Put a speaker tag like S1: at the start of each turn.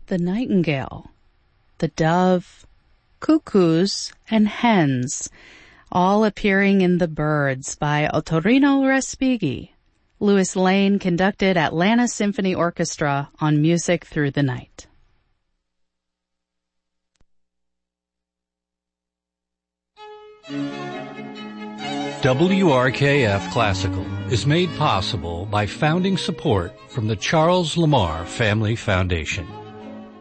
S1: the nightingale, the dove, cuckoos, and hens, all appearing in The Birds by Ottorino Respighi. Louis Lane conducted Atlanta Symphony Orchestra on Music Through the Night.
S2: WRKF Classical is made possible by founding support from the Charles Lamar Family Foundation.